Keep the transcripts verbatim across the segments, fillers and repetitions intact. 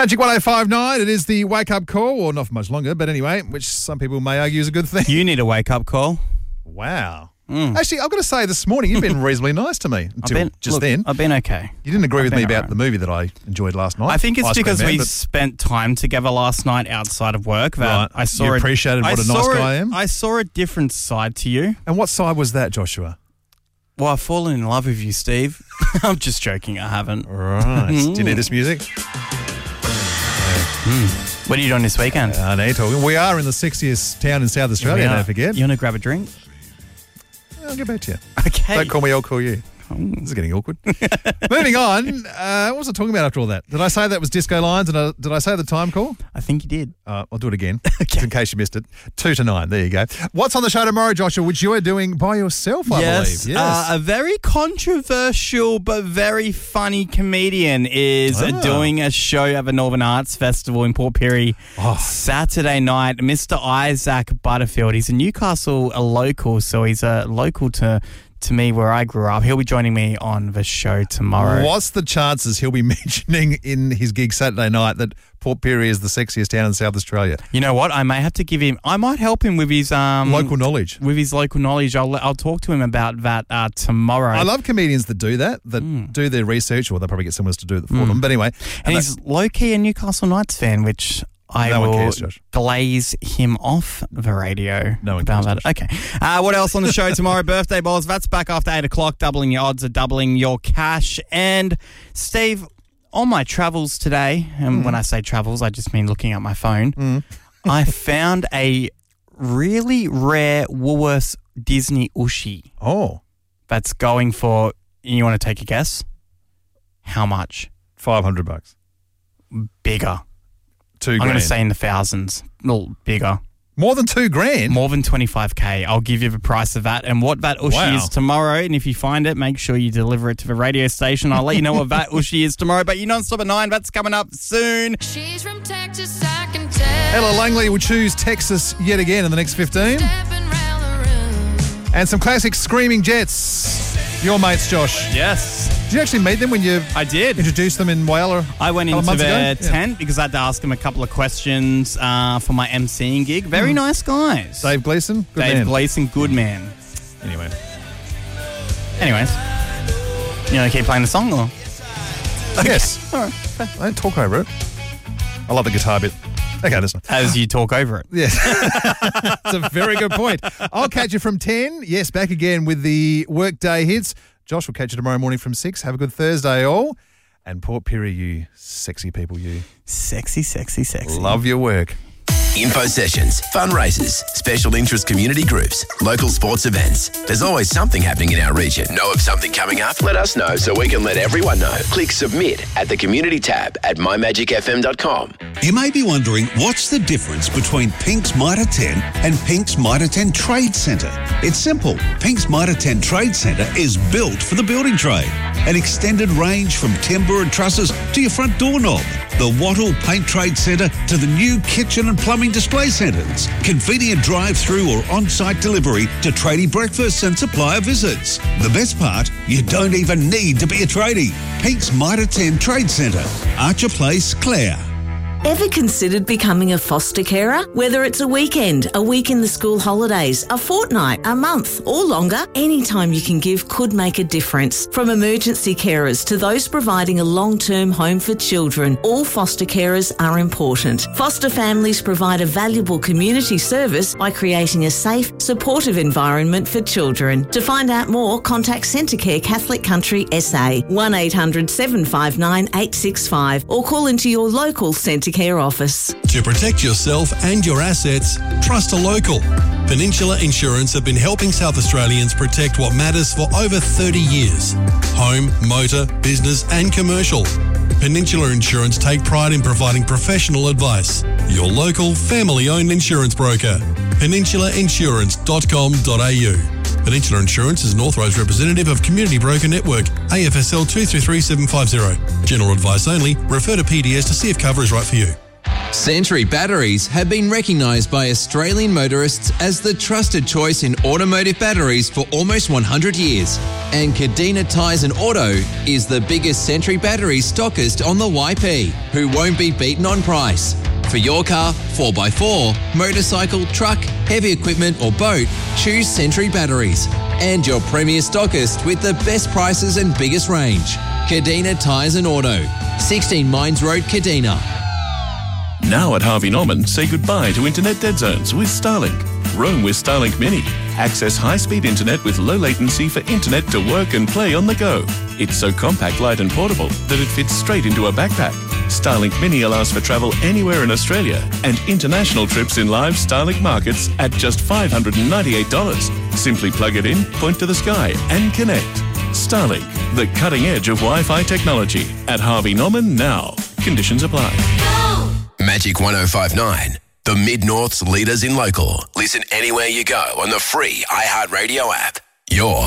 Magic one oh five nine, it is the wake-up call, or not for much longer, but anyway, which some people may argue is a good thing. You need a wake-up call. Wow. Mm. Actually, I've got to say, this morning you've been reasonably nice to me until been, just look, then. I've been okay. You didn't agree I've with me been about right. the movie that I enjoyed last night. I think it's Ice because Cream Man, we but- spent time together last night outside of work. That Right. I saw You a- appreciated what a saw nice a- guy I am? I saw a different side to you. And what side was that, Joshua? Well, I've fallen in love with you, Steve. I'm just joking. I haven't. Right. Do you need this music? Mm. What are you doing this weekend? I know you're talking. We are in the sexiest town in South Australia, Yeah. don't forget. You want to grab a drink? I'll get back to you. Okay. Don't call me, I'll call you. This is getting awkward. Moving on. Uh, what was I talking about after all that? Did I say that was Disco Lines? And I, did I say the time call? I think you did. Uh, I'll do it again, just in case you missed it. Two to nine. There you go. What's on the show tomorrow, Joshua, which you are doing by yourself, I yes, believe? uh, a very controversial but very funny comedian is Oh. uh, doing a show at the Northern Arts Festival in Port Pirie Oh. Saturday night. Mister Isaac Butterfield. He's a Newcastle a local, so he's a local to to me where I grew up. He'll be joining me on the show tomorrow. What's the chances he'll be mentioning in his gig Saturday night that Port Pirie is the sexiest town in South Australia? You know what? I may have to give him. I might help him with his um Local knowledge. With his local knowledge, I'll I'll talk to him about that uh, tomorrow. I love comedians that do that, that Mm. do their research, or they'll probably get someone else to do it for them. But anyway. And he's low key a Newcastle Knights fan, which I No one will cares, Josh. glaze him off the radio. No one about cares, that. Okay. Uh, what else on the show tomorrow? Birthday balls. That's back after eight o'clock. Doubling your odds of doubling your cash. And Steve, on my travels today, and Mm. when I say travels, I just mean looking at my phone. Mm. I found a really rare Woolworths Disney Ushi. Oh. That's going for. You want to take a guess? How much? Five hundred bucks. Bigger. Two I'm grand. going to say in the thousands. No, bigger. More than two grand? More than twenty-five K. I'll give you the price of that and what that Ushi Wow. is tomorrow. And if you find it, make sure you deliver it to the radio station. I'll let you know what that Ushi is tomorrow. But you non-stop at nine. That's coming up soon. She's from Texas, I can tell. Ella Langley will choose Texas yet again in the next fifteen. Stepping round the room. And some classic Screaming Jets. Your mates, Josh. Yes. Did you actually meet them when you I did. introduced them in Whaler? I went couple into months their ago? Yeah. tent because I had to ask them a couple of questions uh, for my emceeing gig. Very nice guys. Dave Gleason? Good Dave man. Gleason, good man. Anyway. Anyways, you want to keep playing the song or? Yes. All right. I don't talk over it. I love the guitar bit. Okay, listen. As you talk over it. Yes. It's a very good point. I'll catch you from ten. Yes, back again with the workday hits. Josh will catch you tomorrow morning from six. Have a good Thursday, all. And Port Pirie, you sexy people, you. Sexy, sexy, sexy. Love your work. Info sessions, fundraisers, special interest community groups, local sports events. There's always something happening in our region. Know of something coming up? Let us know so we can let everyone know. Click submit at the community tab at my magic f m dot com. You may be wondering what's the difference between Pink's Mitre ten and Pink's Mitre ten Trade Centre. It's simple. Pink's Mitre ten Trade Centre is built for the building trade. An extended range from timber and trusses to your front doorknob. The Wattle Paint Trade Centre to the new kitchen and plumbing display centres. Convenient drive-through or on-site delivery to tradie breakfasts and supplier visits. The best part, you don't even need to be a tradie. Pink's Mitre ten Trade Centre. Archer Place, Clare. Ever considered becoming a foster carer? Whether it's a weekend, a week in the school holidays, a fortnight, a month, or longer, any time you can give could make a difference. From emergency carers to those providing a long-term home for children, all foster carers are important. Foster families provide a valuable community service by creating a safe, supportive environment for children. To find out more, contact Centrecare Catholic Country S A, one eight hundred seven five nine eight six five, or call into your local Centrecare office. To protect yourself and your assets, trust a local. Peninsula Insurance have been helping South Australians protect what matters for over thirty years. Home, motor, business and commercial. Peninsula Insurance take pride in providing professional advice. Your local, family-owned insurance broker. peninsula insurance dot com dot a u. Peninsula Insurance is an authorised representative of Community Broker Network, A F S L two three three seven five zero. General advice only. Refer to P D S to see if cover is right for you. Sentry batteries have been recognised by Australian motorists as the trusted choice in automotive batteries for almost one hundred years. And Cadena Tyres and Auto is the biggest Sentry battery stockist on the Y P, who won't be beaten on price. For your car, four by four, motorcycle, truck, heavy equipment or boat, choose Sentry batteries. And your premier stockist with the best prices and biggest range. Cadena Tyres and Auto, sixteen Mines Road, Cadena. Now at Harvey Norman, say goodbye to internet dead zones with Starlink. Roam with Starlink Mini. Access high-speed internet with low latency for internet to work and play on the go. It's so compact, light and portable that it fits straight into a backpack. Starlink Mini allows for travel anywhere in Australia and international trips in live Starlink markets at just five hundred ninety-eight dollars. Simply plug it in, point to the sky and connect. Starlink, the cutting edge of Wi-Fi technology. At Harvey Norman now. Conditions apply. Magic one oh five point nine, the Mid-North's leaders in local. Listen anywhere you go on the free iHeartRadio app. Your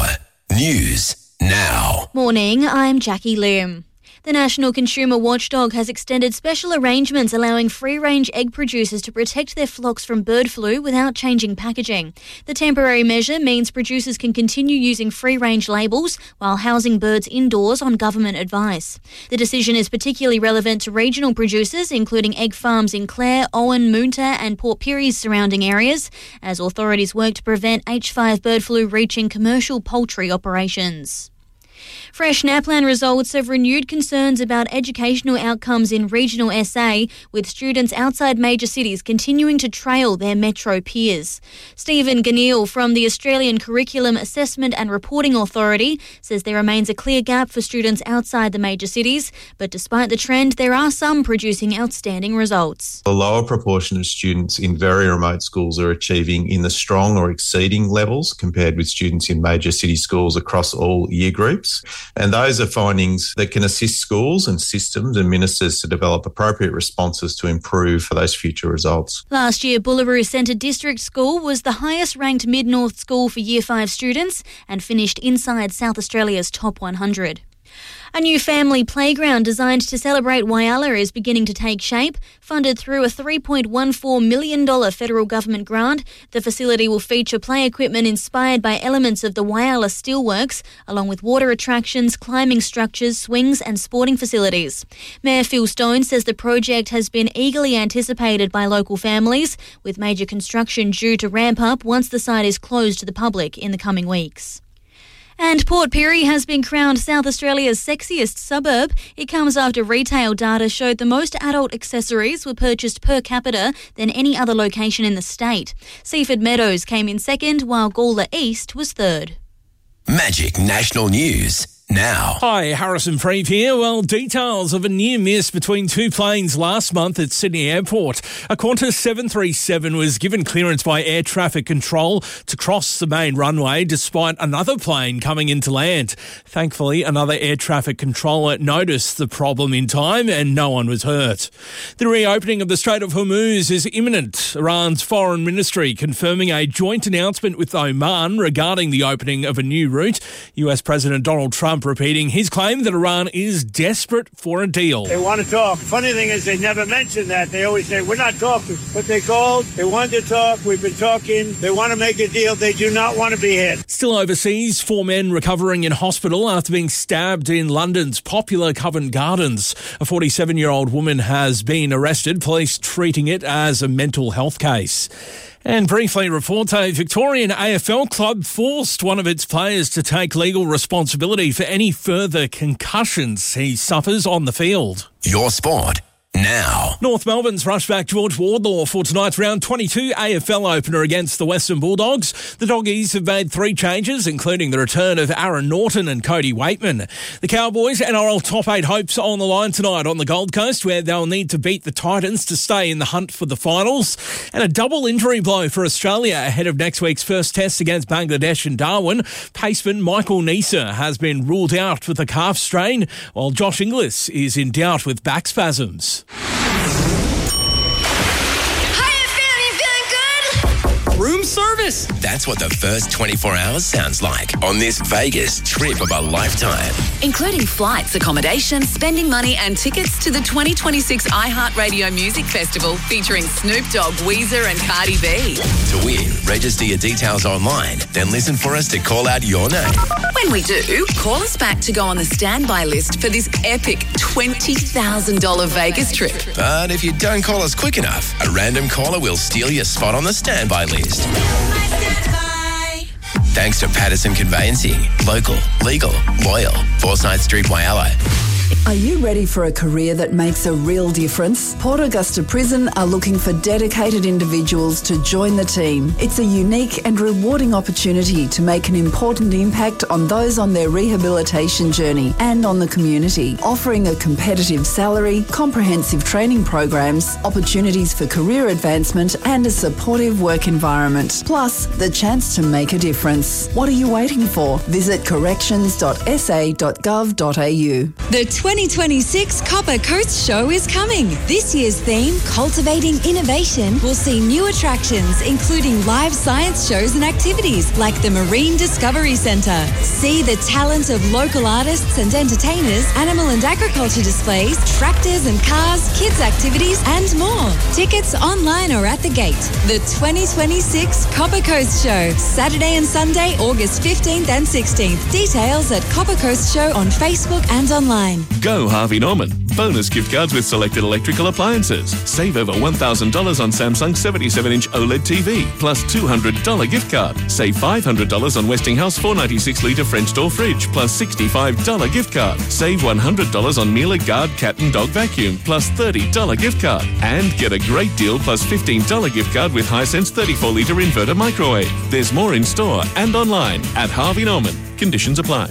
news now. Morning, I'm Jackie Loom. The National Consumer Watchdog has extended special arrangements allowing free-range egg producers to protect their flocks from bird flu without changing packaging. The temporary measure means producers can continue using free-range labels while housing birds indoors on government advice. The decision is particularly relevant to regional producers, including egg farms in Clare, Owen, Moonta and Port Pirie's surrounding areas, as authorities work to prevent H five bird flu reaching commercial poultry operations. Fresh NAPLAN results have renewed concerns about educational outcomes in regional S A, with students outside major cities continuing to trail their metro peers. Stephen Ganil from the Australian Curriculum Assessment and Reporting Authority says there remains a clear gap for students outside the major cities, but despite the trend, there are some producing outstanding results. A lower proportion of students in very remote schools are achieving in the strong or exceeding levels compared with students in major city schools across all year groups. And those are findings that can assist schools and systems and ministers to develop appropriate responses to improve for those future results. Last year, Boolaroo Centre District School was the highest ranked Mid-North school for Year five students and finished inside South Australia's top one hundred. A new family playground designed to celebrate Whyalla is beginning to take shape. Funded through a three point one four million dollars federal government grant, the facility will feature play equipment inspired by elements of the Whyalla Steelworks, along with water attractions, climbing structures, swings and sporting facilities. Mayor Phil Stone says the project has been eagerly anticipated by local families, with major construction due to ramp up once the site is closed to the public in the coming weeks. And Port Pirie has been crowned South Australia's sexiest suburb. It comes after retail data showed the most adult accessories were purchased per capita than any other location in the state. Seaford Meadows came in second, while Gawler East was third. Magic National News now. Hi, Harrison Freeve here. Well, details of a near miss between two planes last month at Sydney Airport. A Qantas seven thirty-seven was given clearance by air traffic control to cross the main runway despite another plane coming into land. Thankfully, another air traffic controller noticed the problem in time and no one was hurt. The reopening of the Strait of Hormuz is imminent. Iran's foreign ministry confirming a joint announcement with Oman regarding the opening of a new route. U S President Donald Trump repeating his claim that Iran is desperate for a deal. They want to talk. Funny thing is they never mention that. They always say, we're not talking. But they called. They want to talk. We've been talking. They want to make a deal. They do not want to be hit. Still overseas, four men recovering in hospital after being stabbed in London's popular Covent Gardens. A forty-seven-year-old woman has been arrested, police treating it as a mental health case. And briefly report, a Victorian A F L club forced one of its players to take legal responsibility for any further concussions he suffers on the field. Your sport now. North Melbourne's rushback George Wardlaw for tonight's round twenty-two A F L opener against the Western Bulldogs. The Doggies have made three changes, including the return of Aaron Norton and Cody Waitman. The Cowboys' N R L top eight hopes on the line tonight on the Gold Coast, where they'll need to beat the Titans to stay in the hunt for the finals. And a double injury blow for Australia ahead of next week's first test against Bangladesh and Darwin. Paceman Michael Neser has been ruled out with a calf strain, while Josh Inglis is in doubt with back spasms. room service. That's what the first twenty-four hours sounds like on this Vegas trip of a lifetime. Including flights, accommodation, spending money and tickets to the twenty twenty-six iHeartRadio Music Festival featuring Snoop Dogg, Weezer and Cardi B. To win, register your details online, then listen for us to call out your name. When we do, call us back to go on the standby list for this epic twenty thousand dollars Vegas trip. But if you don't call us quick enough, a random caller will steal your spot on the standby list. Thanks to Patterson Conveyancing. Local, legal, loyal. Forsyth Street, Whyalla. Are you ready for a career that makes a real difference? Port Augusta Prison are looking for dedicated individuals to join the team. It's a unique and rewarding opportunity to make an important impact on those on their rehabilitation journey and on the community, offering a competitive salary, comprehensive training programs, opportunities for career advancement and a supportive work environment. Plus, the chance to make a difference. What are you waiting for? Visit corrections dot s a dot gov dot a u. The twenty twenty-six Copper Coast Show is coming. This year's theme, Cultivating Innovation, will see new attractions including live science shows and activities like the Marine Discovery Centre. See the talent of local artists and entertainers, animal and agriculture displays, tractors and cars, kids activities and more. Tickets online or at the gate. The twenty twenty-six Copper Coast Show, Saturday and Sunday, August fifteenth and sixteenth. Details at Copper Coast Show on Facebook and online. Go Harvey Norman. Bonus gift cards with selected electrical appliances. Save over one thousand dollars on Samsung seventy-seven inch OLED T V, plus two hundred dollars gift card. Save five hundred dollars on Westinghouse four ninety-six litre French door fridge, plus sixty-five dollars gift card. Save one hundred dollars on Miele Guard cat and dog vacuum, plus thirty dollars gift card. And get a great deal plus fifteen dollars gift card with Hisense thirty-four litre inverter microwave. There's more in store and online at Harvey Norman. Conditions apply.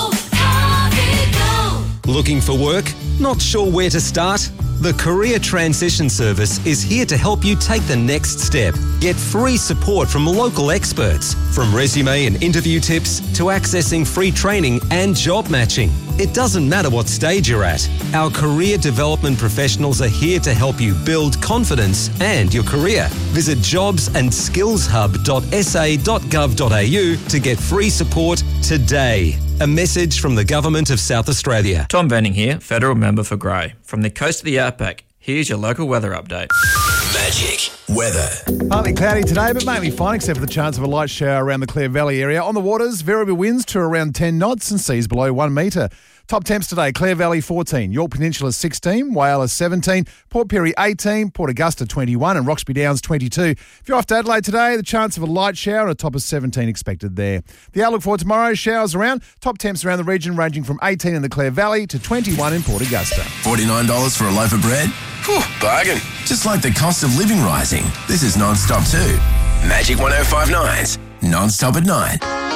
Looking for work? Not sure where to start? The Career Transition Service is here to help you take the next step. Get free support from local experts, from resume and interview tips to accessing free training and job matching. It doesn't matter what stage you're at. Our career development professionals are here to help you build confidence and your career. Visit jobs and skills hub dot s a dot gov dot a u to get free support today. A message from the Government of South Australia. Tom Venning here, Federal Member for Grey. From the coast of the Outback, here's your local weather update. Magic weather. Partly cloudy today, but mainly fine, except for the chance of a light shower around the Clare Valley area. On the waters, variable winds to around ten knots and seas below one metre. Top temps today, Clare Valley fourteen, York Peninsula sixteen, Whyalla seventeen, Port Pirie eighteen, Port Augusta twenty-one and Roxby Downs twenty-two. If you're off to Adelaide today, the chance of a light shower and a top of seventeen expected there. The outlook for tomorrow, showers around, top temps around the region ranging from eighteen in the Clare Valley to twenty-one in Port Augusta. forty-nine dollars for a loaf of bread? Whew, bargain. Just like the cost of living rising, this is Non-Stop too. Magic one oh five point nine's Non-Stop at nine.